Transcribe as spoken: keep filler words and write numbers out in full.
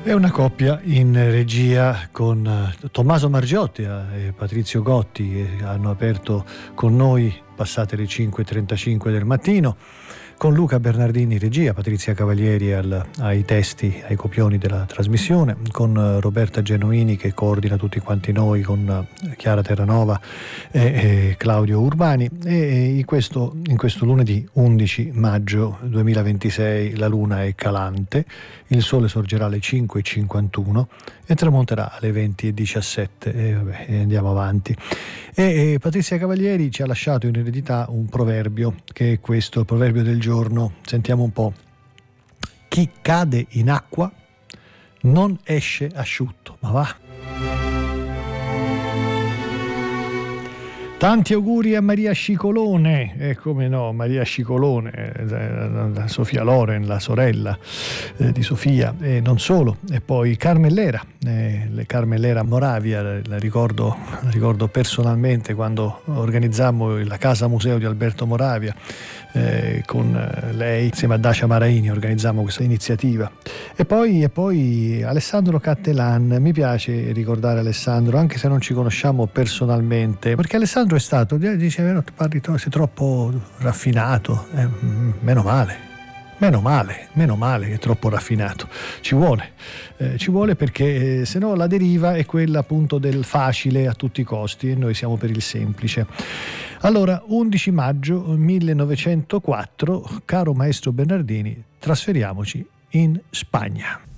È una coppia in regia con Tommaso Margiotti e Patrizio Gotti, che hanno aperto con noi passate le cinque e trentacinque del mattino, con Luca Bernardini in regia, Patrizia Cavalieri al, ai testi, ai copioni della trasmissione, con Roberta Genuini che coordina tutti quanti noi, con Chiara Terranova e, e Claudio Urbani. E in questo, in questo lunedì undici maggio duemilaventisei la luna è calante, il sole sorgerà alle cinque e cinquantuno e tramonterà alle venti e diciassette e, vabbè, e andiamo avanti. E, e Patrizia Cavalieri ci ha lasciato in eredità un proverbio, che è questo, il proverbio del giorno. Sentiamo un po'. Chi cade in acqua non esce asciutto, ma va. Tanti auguri a Maria Scicolone, e eh, come no, Maria Scicolone, eh, Sofia Loren, la sorella eh, di Sofia, e non solo, e poi Carmellera, eh, Carmellera Moravia, la ricordo, la ricordo personalmente quando organizzammo la Casa Museo di Alberto Moravia, eh, con lei, insieme a Dacia Maraini, organizzammo questa iniziativa. E poi, e poi Alessandro Cattelan, mi piace ricordare Alessandro, anche se non ci conosciamo personalmente, perché Alessandro è stato, dice, parli, sei troppo raffinato, eh, meno male. Meno male, meno male che è troppo raffinato, ci vuole, eh, ci vuole perché eh, se no la deriva è quella appunto del facile a tutti i costi e noi siamo per il semplice. Allora, undici maggio millenovecentoquattro, caro maestro Bernardini, trasferiamoci in Spagna.